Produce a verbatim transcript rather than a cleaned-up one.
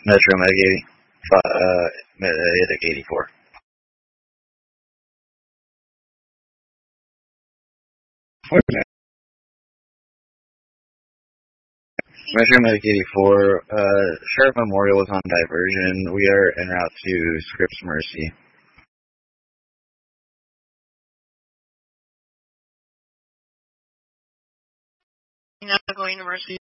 Metro Medic eighty, uh, Medic eighty-four. Metro Medic eighty-four, uh, Sheriff Memorial is on diversion. We are en route to Scripps Mercy. Now going to Mercy.